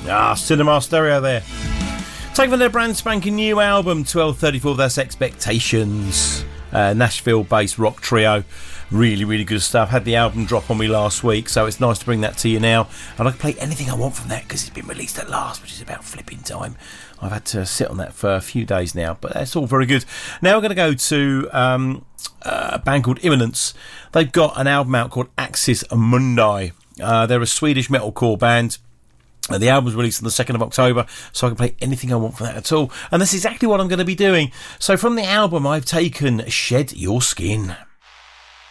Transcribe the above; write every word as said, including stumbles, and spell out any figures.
Ah, Cinema Stereo there. Taking from their brand spanking new album, twelve thirty-four, that's Expectations. Uh, Nashville-based rock trio. Really, really good stuff. Had the album drop on me last week, so it's nice to bring that to you now. And I can play anything I want from that because it's been released at last, which is about flipping time. I've had to sit on that for a few days now, but that's all very good. Now we're going to go to um, a band called Imminence. They've got an album out called Axis Mundi. Uh, they're a Swedish metalcore band. Uh, the album's released on the second of October, so I can play anything I want from that at all. And that's exactly what I'm going to be doing. So from the album, I've taken Shed Your Skin.